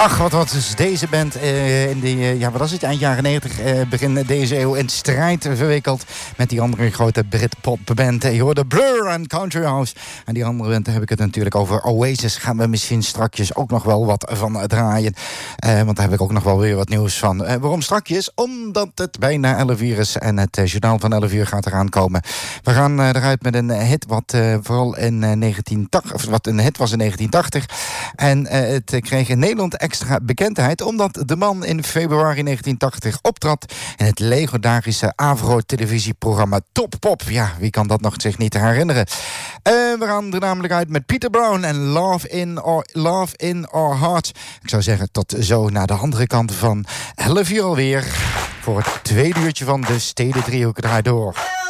Ach, wat was dus deze band in de, wat was het, eind jaren 90, begin deze eeuw in strijd verwikkeld met die andere grote Britpop-band. Je hoorde Blur en Country House. En die andere band, daar heb ik het natuurlijk over. Oasis gaan we misschien strakjes ook nog wel wat van draaien. Want daar heb ik ook nog wel weer wat nieuws van. Waarom strakjes? Omdat het bijna 11 uur is en het journaal van 11 uur gaat eraan komen. We gaan eruit met een hit wat vooral in 1980, of wat een hit was in 1980. En het kreeg in Nederland extra bekendheid omdat de man in februari 1980 optrad in het legendarische Avro-televisieprogramma Top Pop. Ja, wie kan dat nog zich niet herinneren? We gaan er namelijk uit met Peter Brown en Love in Our Hearts. Ik zou zeggen, tot zo naar de andere kant van 11 uur alweer voor het tweede uurtje van de Steden Driehoek draait door.